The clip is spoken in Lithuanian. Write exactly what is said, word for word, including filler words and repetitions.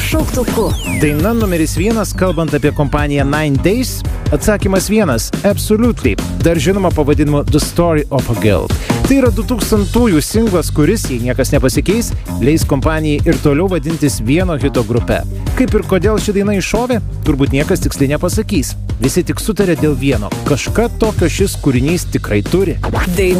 šauktuku. Daina numeris vienas, kalbant apie kompaniją Nine Days, atsakymas vienas – Absolutely, dar žinoma pavadinimu The Story of a Girl. Tai yra du tūkstantųjų singlas, kuris, jei niekas nepasikeis, leis kompanijai ir toliau vadintis vieno hito grupe. Kaip ir kodėl ši daina iššovė, turbūt niekas tiksliai nepasakys. Visi tik sutarė dėl vieno – kažką tokio šis kūrinys tikrai turi. Daina